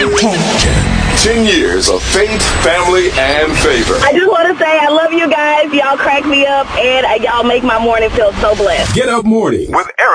10. 10 years of faith, family, and favor. I just want to say I love you guys. Y'all crack me up, and y'all make my morning feel so blessed. Get Up Morning with Eric.